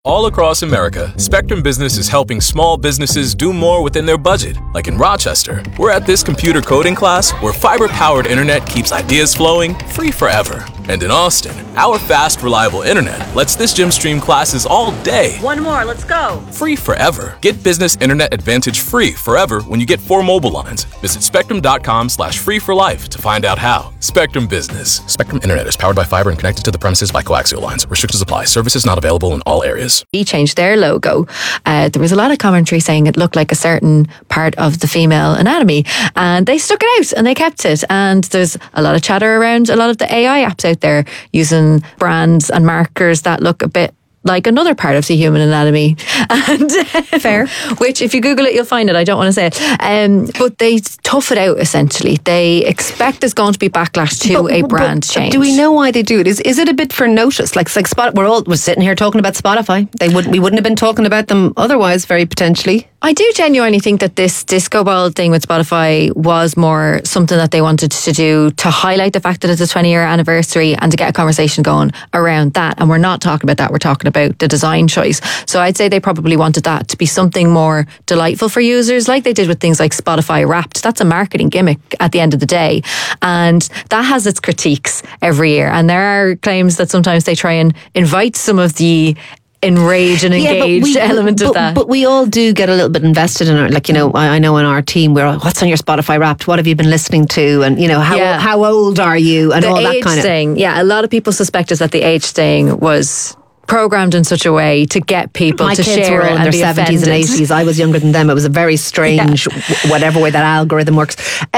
All across America, Spectrum Business is helping small businesses do more within their budget. Like in Rochester, we're at this computer coding class where fiber-powered internet keeps ideas flowing free forever. And in Austin, our fast, reliable internet lets this gym stream classes all day. One more, let's go. Free forever. Get Business Internet Advantage free forever when you get 4 mobile lines. Visit spectrum.com/free for life to find out how. Spectrum Business. Spectrum Internet is powered by fiber and connected to the premises by coaxial lines. Restrictions apply. Services not available in all areas. He changed their logo. There was a lot of commentary saying it looked like a certain part of the female anatomy, and they stuck it out and they kept it. And there's a lot of chatter around a lot of the AI apps out there using brands and markers that look a bit like another part of the human anatomy. And fair. Which, if you Google it, you'll find it. I don't want to say it. But they tough it out, essentially. They expect there's going to be backlash to a brand change. Do we know why they do it? Is it a bit for notice? Like we're sitting here talking about Spotify. We wouldn't have been talking about them otherwise, very potentially. I do genuinely think that this disco ball thing with Spotify was more something that they wanted to do to highlight the fact that it's a 20-year anniversary and to get a conversation going around that. And we're not talking about that. We're talking about the design choice. So I'd say they probably wanted that to be something more delightful for users, like they did with things like Spotify Wrapped. That's a marketing gimmick at the end of the day. And that has its critiques every year. And there are claims that sometimes they try and invite some of the enraged and engaged element of that. But we all do get a little bit invested in it. Like, I know in our team, we're what's on your Spotify Wrapped? What have you been listening to? And, how old are you? And the all that age kind of thing. Yeah, a lot of people suspected that the age thing was programmed in such a way to get people My to kids share were it in and their be 70s offended. and 80s. I was younger than them. It was a very strange, whatever way that algorithm works.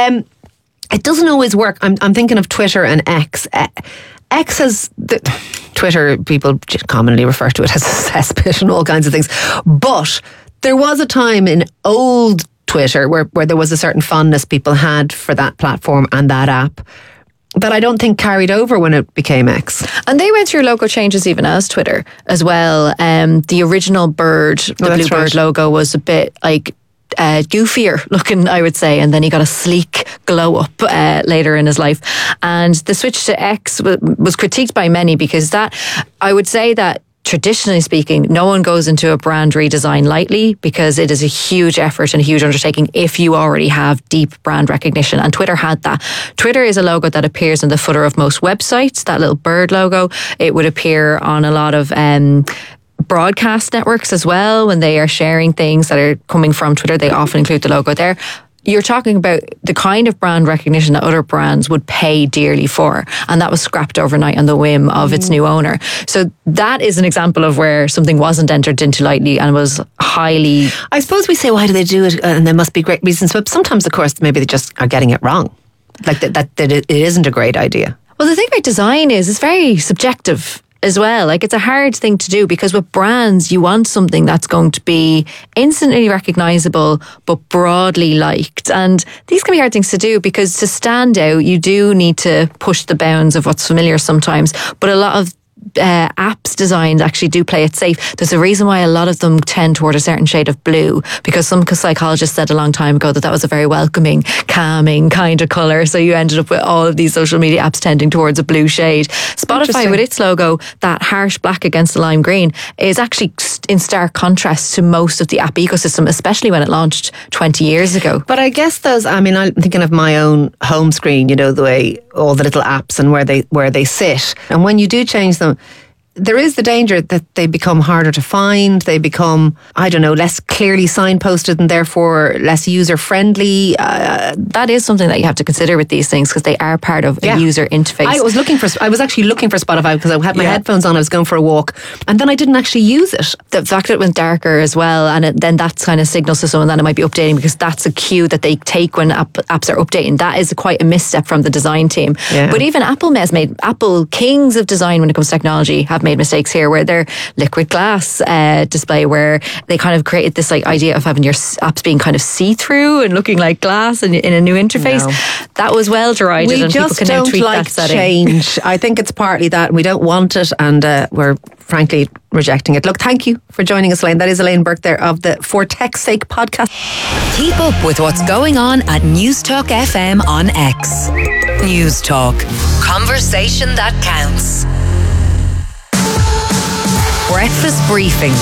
It doesn't always work. I'm thinking of Twitter and X. X has Twitter, people commonly refer to it as a cesspit and all kinds of things. But there was a time in old Twitter where there was a certain fondness people had for that platform and that app that I don't think carried over when it became X. And they went through logo changes even as Twitter as well. The original bird, the blue bird logo was a bit like goofier looking, I would say, and then he got a sleek glow up later in his life. And the switch to X was critiqued by many because that, I would say that traditionally speaking, no one goes into a brand redesign lightly because it is a huge effort and a huge undertaking if you already have deep brand recognition. And Twitter had that. Twitter is a logo that appears in the footer of most websites, that little bird logo. It would appear on a lot of broadcast networks as well. When they are sharing things that are coming from Twitter, they often include the logo there. You're talking about the kind of brand recognition that other brands would pay dearly for, and that was scrapped overnight on the whim of its new owner. So that is an example of where something wasn't entered into lightly and was highly... I suppose we say, why do they do it? And there must be great reasons, but sometimes, of course, maybe they just are getting it wrong. Like that it isn't a great idea. Well, the thing about design is it's very subjective as well. Like, it's a hard thing to do because with brands, you want something that's going to be instantly recognisable but broadly liked. And these can be hard things to do because to stand out, you do need to push the bounds of what's familiar sometimes. But a lot of apps designs actually do play it safe. There's a reason why a lot of them tend toward a certain shade of blue, because some psychologists said a long time ago that was a very welcoming, calming kind of colour. So you ended up with all of these social media apps tending towards a blue shade. Spotify, with its logo, that harsh black against the lime green, is actually in stark contrast to most of the app ecosystem, especially when it launched 20 years ago. But I guess I'm thinking of my own home screen, the way all the little apps and where they sit. And when you do change them, there is the danger that they become harder to find. They become, less clearly signposted and therefore less user-friendly. That is something that you have to consider with these things because they are part of a user interface. I was actually looking for Spotify because I had my headphones on. I was going for a walk and then I didn't actually use it. The fact that it went darker as well, and then that kind of signals to someone that it might be updating, because that's a cue that they take when apps are updating. That is quite a misstep from the design team. Yeah. But even Apple kings of design when it comes to technology, have made mistakes here, where their liquid glass display, where they kind of created this idea of having your apps being kind of see-through and looking like glass and in a new interface. No. That was well derided, and people can now tweak that setting. Change. I think it's partly that we don't want it, and we're frankly rejecting it. Look, thank you for joining us, Elaine. That is Elaine Burke there of the For Tech's Sake podcast. Keep up with what's going on at News Talk FM on X. News Talk. Conversation that counts. breakfast briefing